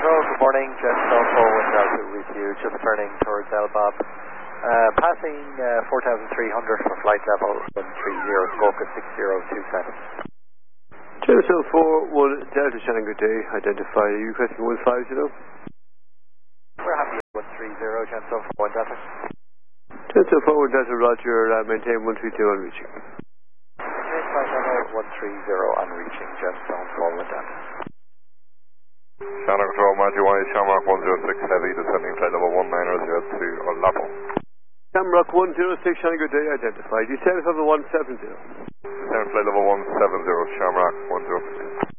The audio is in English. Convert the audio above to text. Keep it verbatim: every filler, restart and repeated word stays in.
Control, good morning. Jetstone forward Delta Refuge, just turning towards Elbob. Uh, passing uh, four thousand three hundred for flight level one three zero, Squawka six zero two seven. Jetstone four one Delta Shannon, good day. Identify, are you requesting one five zero? We're happy with one three zero, Jetstone four one Delta. Jetstone four one Delta, roger, uh, maintain one three zero on reaching. Maintain flight level one three zero on reaching, Jetstone four one Delta. Shannon Control, Matthew White, Shamrock one zero six Heavy, descending flight level one nine zero two on level. Shamrock one zero six, Shannon, good day, identified. Descend from the one seven zero. Descend flight level one seven zero, Shamrock one zero six.